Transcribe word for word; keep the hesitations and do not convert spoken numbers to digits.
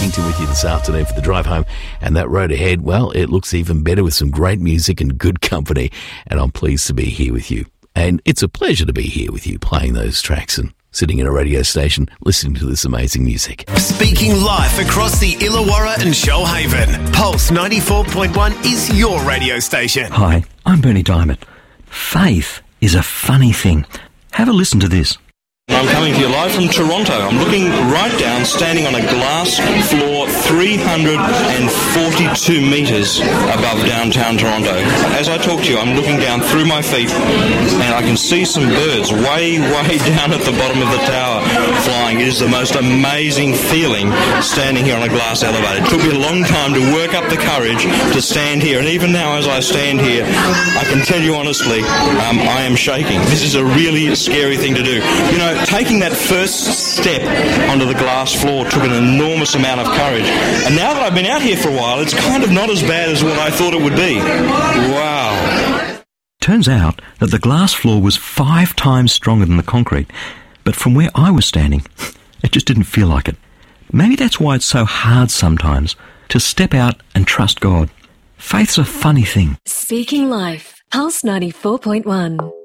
Paddington with you this afternoon for the drive home. And that road ahead, well, it looks even better with some great music and good company. And I'm pleased to be here with you. And it's a pleasure to be here with you playing those tracks and sitting in a radio station listening to this amazing music. Speaking live across the Illawarra and Shoalhaven, Pulse ninety-four point one is your radio station. Hi, I'm Bernie Diamond. Faith is a funny thing. Have a listen to this. I'm coming to you live from Toronto. I'm looking right down, standing on a glass floor three hundred forty-two metres above downtown Toronto. As I talk to you, I'm looking down through my feet and I can see some birds way, way down at the bottom of the tower flying. It is the most amazing feeling standing here on a glass elevator. It took me a long time to work up the courage to stand here, and even now as I stand here, I can tell you honestly, um, I am shaking. This is a really scary thing to do. You know, taking that first step onto the glass floor took an enormous amount of courage. And now that I've been out here for a while, it's kind of not as bad as what I thought it would be. Wow. Turns out that the glass floor was five times stronger than the concrete. But from where I was standing, it just didn't feel like it. Maybe that's why it's so hard sometimes to step out and trust God. Faith's a funny thing. Speaking Life, Pulse ninety-four point one.